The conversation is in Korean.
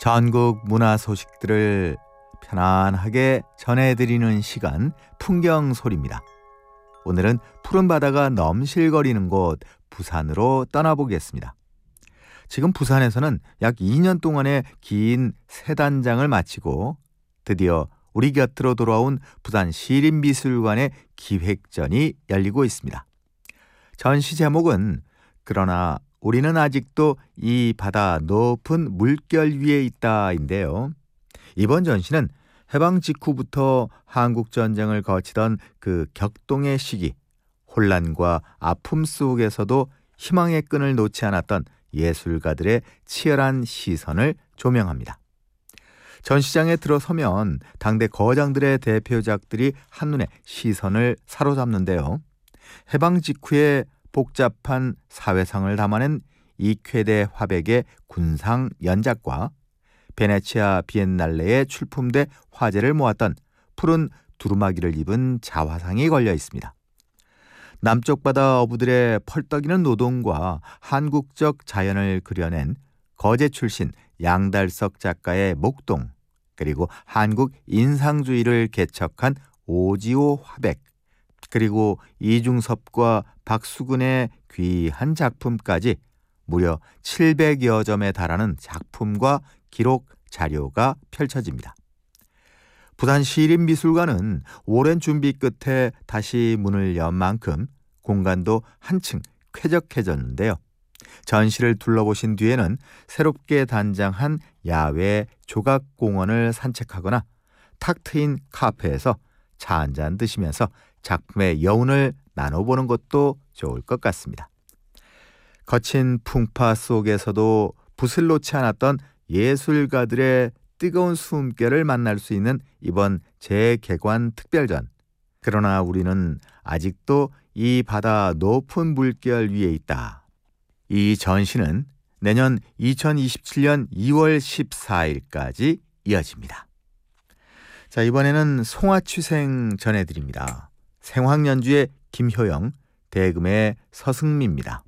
전국 문화 소식들을 편안하게 전해드리는 시간, 풍경소리입니다. 오늘은 푸른 바다가 넘실거리는 곳 부산으로 떠나보겠습니다. 지금 부산에서는 약 2년 동안의 긴 세단장을 마치고 드디어 우리 곁으로 돌아온 부산 시립미술관의 기획전이 열리고 있습니다. 전시 제목은 그러나 우리는 아직도 이 바다 높은 물결 위에 있다인데요. 이번 전시는 해방 직후부터 한국전쟁을 거치던 그 격동의 시기, 혼란과 아픔 속에서도 희망의 끈을 놓지 않았던 예술가들의 치열한 시선을 조명합니다. 전시장에 들어서면 당대 거장들의 대표작들이 한눈에 시선을 사로잡는데요. 해방 직후의 복잡한 사회상을 담아낸 이쾌대 화백의 군상 연작과 베네치아 비엔날레에 출품돼 화제를 모았던 푸른 두루마기를 입은 자화상이 걸려 있습니다. 남쪽 바다 어부들의 펄떡이는 노동과 한국적 자연을 그려낸 거제 출신 양달석 작가의 목동, 그리고 한국 인상주의를 개척한 오지호 화백, 그리고 이중섭과 박수근의 귀한 작품까지 무려 700여 점에 달하는 작품과 기록 자료가 펼쳐집니다. 부산 시립미술관은 오랜 준비 끝에 다시 문을 연 만큼 공간도 한층 쾌적해졌는데요. 전시를 둘러보신 뒤에는 새롭게 단장한 야외 조각공원을 산책하거나 탁 트인 카페에서 차 한잔 드시면서 작품의 여운을 나눠보는 것도 좋을 것 같습니다. 거친 풍파 속에서도 붓을 놓지 않았던 예술가들의 뜨거운 숨결을 만날 수 있는 이번 재개관 특별전. 그러나 우리는 아직도 이 바다 높은 물결 위에 있다. 이 전시는 내년 2027년 2월 14일까지 이어집니다. 자, 이번에는 송화취생 전해드립니다. 생황연주의 김효영, 대금의 서승미입니다.